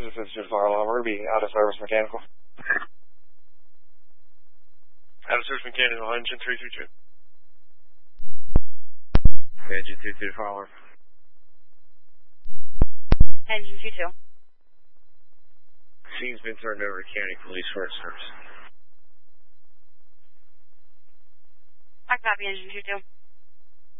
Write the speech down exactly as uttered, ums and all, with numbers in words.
This is just fire alarm. We're being out of service mechanical. Out of service mechanical, engine three two two. Engine two two to fire alarm. Engine two two. Scene's been turned over to county police for its service. I copy engine two two.